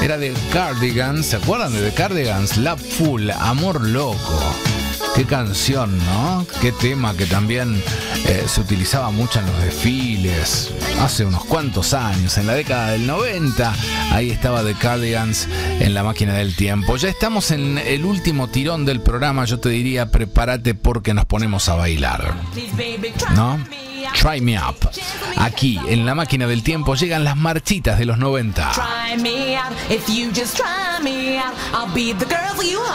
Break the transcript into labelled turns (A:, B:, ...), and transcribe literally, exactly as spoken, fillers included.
A: Era de Cardigans, ¿se acuerdan de The Cardigans? Love Full, Amor Loco. Qué canción, ¿no? Qué tema que también eh, se utilizaba mucho en los desfiles. Hace unos cuantos años, en la década del noventa, ahí estaba The Cardigans en la máquina del tiempo. Ya estamos en el último tirón del programa. Yo te diría, prepárate porque nos ponemos a bailar, ¿no? Try Me Up. Aquí, en la máquina del tiempo, llegan las marchitas de los noventa.
B: Try me out, if you just try me out, I'll be the girl for you.